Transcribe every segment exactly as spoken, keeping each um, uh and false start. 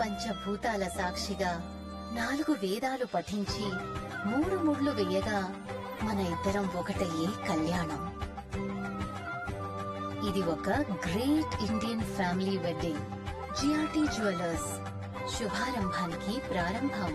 పంచభూతాల సాక్షిగా నాలుగు వేదాలు పఠించి మూడు ముళ్ళు వేయగా మన ఇద్దరం ఒకటయ్యే కళ్యాణం. ఇది ఒక great Indian family wedding. GRT jewellers, శుభారంభానికి ప్రారంభం.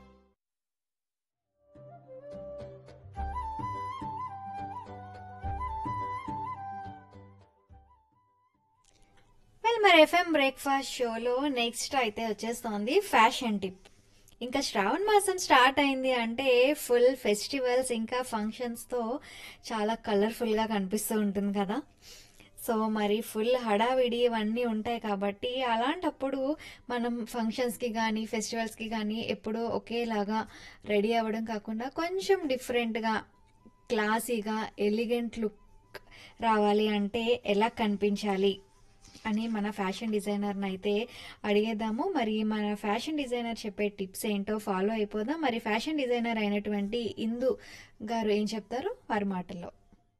వెల్, మరి ఎఫ్ఎం బ్రేక్ఫాస్ట్ షోలో నెక్స్ట్ అయితే వచ్చేస్తోంది ఫ్యాషన్ టిప్. ఇంకా శ్రావణ మాసం స్టార్ట్ అయింది అంటే ఫుల్ ఫెస్టివల్స్ ఇంకా ఫంక్షన్స్తో చాలా కలర్ఫుల్గా కనిపిస్తూ ఉంటుంది కదా. సో మరి ఫుల్ హడావిడి ఇవన్నీ ఉంటాయి కాబట్టి అలాంటప్పుడు మనం ఫంక్షన్స్కి కానీ ఫెస్టివల్స్కి కానీ ఎప్పుడూ ఒకేలాగా రెడీ అవ్వడం కాకుండా కొంచెం డిఫరెంట్గా క్లాసీగా ఎలిగెంట్ లుక్ రావాలి అంటే ఎలా కనిపించాలి అని మన ఫ్యాషన్ డిజైనర్ని అయితే అడిగేద్దాము. మరి మన ఫ్యాషన్ డిజైనర్ చెప్పే టిప్స్ ఏంటో ఫాలో అయిపోదాం. మరి ఫ్యాషన్ డిజైనర్ అయినటువంటి ఇందు గారు ఏం చెప్తారు వారి మాటల్లో.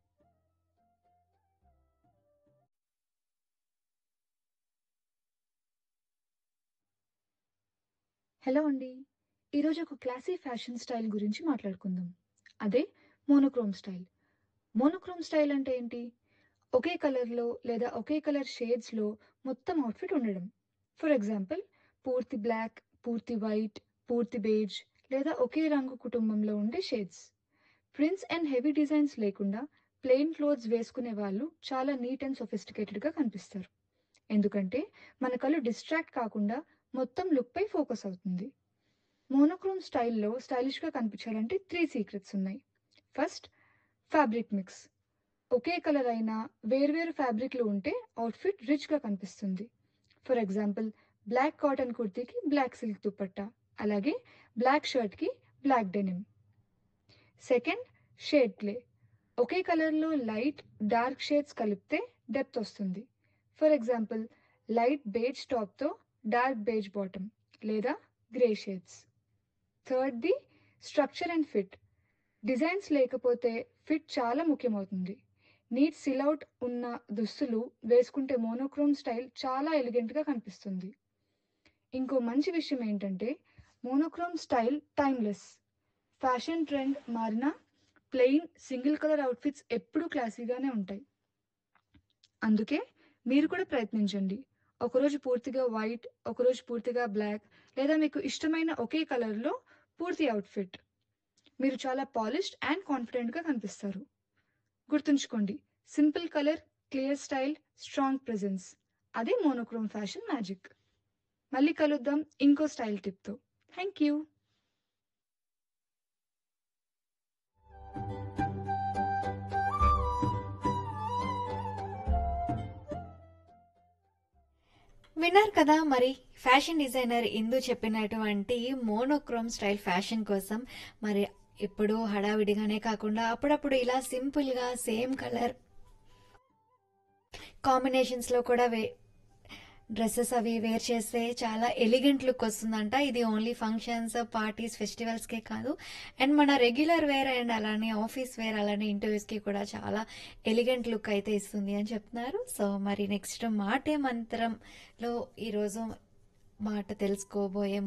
హలో అండి. ఈరోజు ఒక క్లాసీ ఫ్యాషన్ స్టైల్ గురించి మాట్లాడుకుందాం. అదే మోనోక్రోమ్ స్టైల్. మోనోక్రోమ్ స్టైల్ అంటే ఏంటి? ఒకే కలర్లో లేదా ఒకే కలర్ షేడ్స్లో మొత్తం అవుట్ఫిట్ ఉండడం. ఫర్ ఎగ్జాంపుల్, పూర్తి బ్లాక్, పూర్తి వైట్, పూర్తి బేజ్ లేదా ఒకే రంగు కుటుంబంలో ఉండే shades. Prints and heavy designs లేకుండా ప్లెయిన్ క్లోత్స్ వేసుకునే వాళ్ళు చాలా నీట్ అండ్ సొఫిస్టికేటెడ్గా కనిపిస్తారు. ఎందుకంటే మన కళ్ళు డిస్ట్రాక్ట్ కాకుండా మొత్తం లుక్పై ఫోకస్ అవుతుంది. మోనోక్రోమ్ స్టైల్లో స్టైలిష్గా కనిపించాలంటే త్రీ సీక్రెట్స్ ఉన్నాయి. First, fabric mix. ఒకే కలర్ అయినా వేర్వేరు ఫ్యాబ్రిక్లు ఉంటే అవుట్ఫిట్ రిచ్గా కనిపిస్తుంది. For example, black cotton కుర్తీకి black silk dupatta, అలాగే black షర్ట్కి black denim. Second, shade play. ఒకే కలర్లో లైట్, డార్క్ షేడ్స్ కలిపితే డెప్త్ వస్తుంది. For example, light beige టాప్తో dark beige bottom లేదా grey shades. థర్డ్ది, structure and fit. Designs లేకపోతే ఫిట్ చాలా ముఖ్యమవుతుంది. Neat silhouette ఉన్న దుస్తులు వేసుకుంటే మోనోక్రోమ్ స్టైల్ చాలా ఎలిగెంట్గా కనిపిస్తుంది. ఇంకో మంచి విషయం ఏంటంటే monochrome style timeless. Fashion trend మారినా ప్లెయిన్ సింగిల్ కలర్ అవుట్ఫిట్స్ ఎప్పుడూ క్లాసీగానే ఉంటాయి. అందుకే మీరు కూడా ప్రయత్నించండి. ఒకరోజు పూర్తిగా వైట్, ఒకరోజు పూర్తిగా బ్లాక్, లేదా మీకు ఇష్టమైన ఒకే కలర్లో పూర్తి అవుట్ఫిట్. మీరు చాలా పాలిష్డ్ అండ్ కాన్ఫిడెంట్గా కనిపిస్తారు. గుర్తుంచుకోండి, simple colour, clear style, strong presence, అదే మోనోక్రోమ్ ఫ్యాషన్ మ్యాజిక్. మళ్ళీ కలుద్దాం ఇంకో స్టైల్ టిప్తో. Thank you. విన్నారు కదా, మరి ఫ్యాషన్ డిజైనర్ ఇందు చెప్పినటువంటి మోనోక్రోమ్ స్టైల్ ఫ్యాషన్ కోసం మరి ఇప్పుడు హడావిడిగానే కాకుండా అప్పుడప్పుడు ఇలా సింపుల్గా సేమ్ కలర్ కాంబినేషన్స్లో కూడా వే డ్రెస్సెస్ అవి వేర్ చేస్తే చాలా ఎలిగెంట్ లుక్ వస్తుందంట. ఇది ఓన్లీ ఫంక్షన్స్, పార్టీస్, ఫెస్టివల్స్కే కాదు, అండ్ మన రెగ్యులర్ వేర్ అండ్ అలానే ఆఫీస్ వేర్ అలానే ఇంటర్వ్యూస్కి కూడా చాలా ఎలిగెంట్ లుక్ అయితే ఇస్తుంది అని చెప్తున్నారు. సో మరి నెక్స్ట్ మాటే మంత్రంలో ఈరోజు మాట తెలుసుకోబోయే